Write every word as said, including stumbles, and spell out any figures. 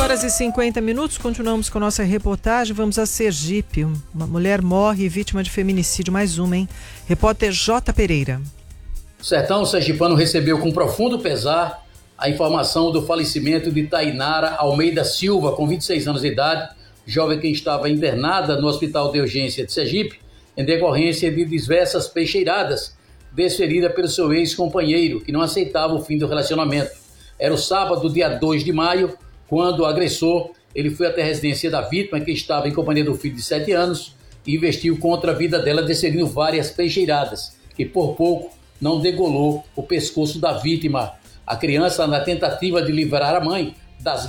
horas e cinquenta minutos, continuamos com a nossa reportagem, vamos a Sergipe. Uma mulher morre vítima de feminicídio, mais uma, hein? Repórter J. Pereira. O sertão sergipano recebeu com profundo pesar a informação do falecimento de Tainara Almeida Silva, com vinte e seis anos de idade, jovem que estava internada no Hospital de Urgência de Sergipe, em decorrência de diversas peixeiradas desferida pelo seu ex-companheiro, que não aceitava o fim do relacionamento. Era o sábado, dia dois de maio, quando o agressor ele foi até a residência da vítima, que estava em companhia do filho de sete anos, e investiu contra a vida dela, desferindo várias peixeiradas, que por pouco não degolou o pescoço da vítima. A criança, na tentativa de livrar a mãe das